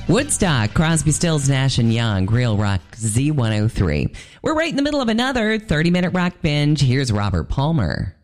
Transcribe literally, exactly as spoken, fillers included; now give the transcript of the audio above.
Woodstock, Crosby, Stills, Nash and Young, Real Rock Z one oh three. We're right in the middle of another thirty-minute rock binge. Here's Robert Palmer.